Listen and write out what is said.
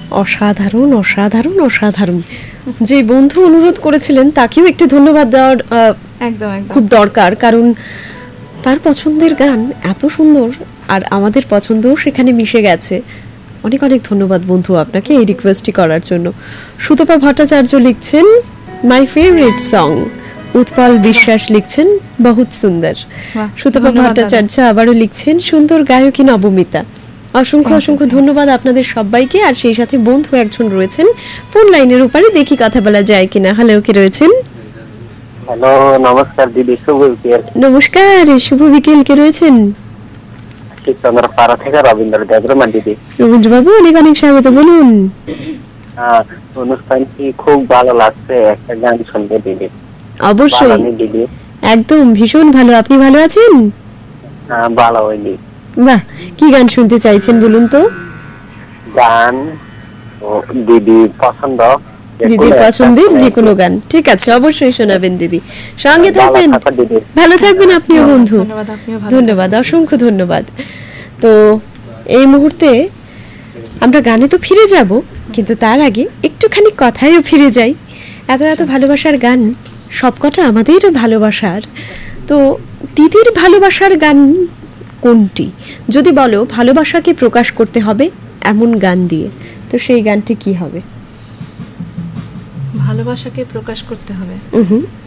অসাধারণ অসাধারণ অসাধারণ। যে বন্ধু অনুরোধ করেছিলেন তাকেও একটি ধন্যবাদ দেওয়ার একদম খুব দরকার, কারণ তার পছন্দের গান এত সুন্দর আর আমাদের পছন্দও সেখানে মিশে গেছে। অনেক অনেক ধন্যবাদ বন্ধু আপনাকে এই রিকোয়েস্টটি করার জন্য। সুতপা ভট্টাচার্য লিখছেন মাই ফেভারিট সং, উৎপল বিশ্বাস লিখছেন বহুত সুন্দর। সুতপা ভট্টাচার্য আবারও লিখছেন সুন্দর গায়কী নবমিতা। অসংখ্য অসংখ্য ধন্যবাদ আপনাদের সবাইকে। আর সেই সাথে বন্ধু একজন রয়েছেন ফোন লাইনের উপরে, দেখি কথা বলা যায় কিনা। হ্যালো, কে রয়েছেন? হ্যালো, নমস্কার দিদি, শুভ বিকেল। নমস্কার, শুভ বিকেল। কে রয়েছেন? পাড়া থেকে রবীন্দ্র দেবরমা দিদি। রবীন্দ্রবাবু, অনেক অনেক স্বাগত, বলুন। অনুষ্ঠানটি খুব ভালো লাগছে, একটা গান শুনতে দিদি। অবশ্যই দিদি, একদম ভীষণ ভালো। আপনি ভালো আছেন? ভালো হয়নি। বাহ, কি গান শুনতে চাইছেন বলুন তো? গান দিদি পছন্দ, দিদির পছন্দের যে কোনো গান। ঠিক আছে, অবশ্যই শোনাবেন দিদি। সঙ্গে থাকবেন, ভালো থাকবেন আপনিও বন্ধু। ধন্যবাদ, অসংখ্য ধন্যবাদ। তো এই মুহূর্তে আমরা গানে তো ফিরে যাব, কিন্তু তার আগে একটুখানি কথায়ও ফিরে যাই। এত এত ভালোবাসার গান, সবকটা আমাদের ভালোবাসার। তো দিদির ভালোবাসার গান কোনটি? যদি বলো ভালোবাসাকে প্রকাশ করতে হবে এমন গান দিয়ে, তো সেই গানটি কি হবে? ভালোবাসাকে প্রকাশ করতে হবে